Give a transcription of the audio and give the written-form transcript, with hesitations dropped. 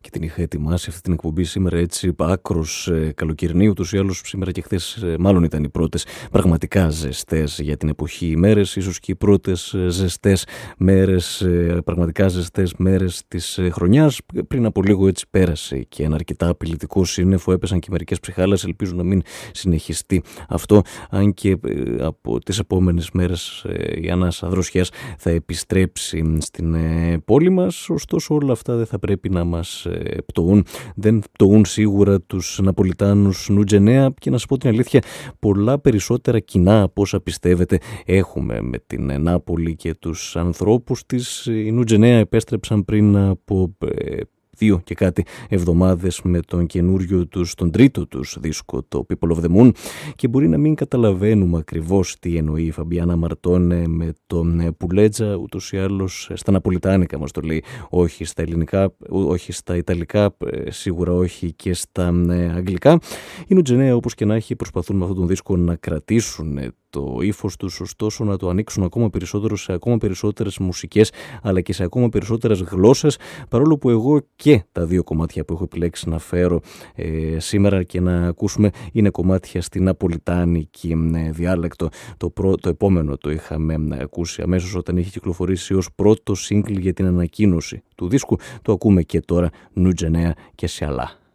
και την είχα ετοιμάσει αυτή την εκπομπή σήμερα έτσι άκρος καλοκαιρινή. Ούτως ή άλλως σήμερα και χθες μάλλον ήταν οι πρώτες πραγματικά ζεστές για την εποχή ημέρες, ίσως και οι πρώτες ζεστές μέρες, πραγματικά ζεστές μέρες της χρονιάς. Πριν από λίγο έτσι πέρασε και ένα αρκετά απειλητικό σύννεφο, έπεσαν και μερικές ψυχάλες, ελπίζω να μην συνεχιστεί αυτό, αν και από τις επόμενες μέρες η ανάσα δροσιάς θα επιστρέψει στην πόλη μας. Ωστόσο όλα αυτά δεν θα πρέπει να μας πτωούν. Δεν πτωούν σίγουρα τους Ναπολιτάνους Νου-Τζενέα και να σας πω την αλήθεια, πολλά περισσότερα κοινά από όσα πιστεύετε έχουμε με την Νάπολη και τους ανθρώπους της. Οι Νου-Τζενέα επέστρεψαν πριν από 2 και κάτι εβδομάδες με τον καινούριο τους, τον τρίτο τους δίσκο, το People of the Moon, και μπορεί να μην καταλαβαίνουμε ακριβώς τι εννοεί η Φαμπιάνα Μαρτώνε με τον Πουλέτζα, ούτως ή άλλως στα ναπολιτάνικα μας το λέει, όχι στα ελληνικά, όχι στα ιταλικά, σίγουρα όχι και στα αγγλικά. Οι Νου-Τζενέα, όπως και να έχει, προσπαθούν με αυτόν τον δίσκο να κρατήσουν το ύφος τους, ωστόσο να το ανοίξουν ακόμα περισσότερο σε ακόμα περισσότερες μουσικές αλλά και σε ακόμα περισσότερες γλώσσες, παρόλο που εγώ και τα δύο κομμάτια που έχω επιλέξει να φέρω σήμερα και να ακούσουμε είναι κομμάτια στην ναπολιτάνικη διάλεκτο. Το επόμενο το είχαμε ακούσει αμέσως όταν είχε κυκλοφορήσει ως πρώτο σύγκλι για την ανακοίνωση του δίσκου. Το ακούμε και τώρα, Νου-Τζενέα και Σιαλά.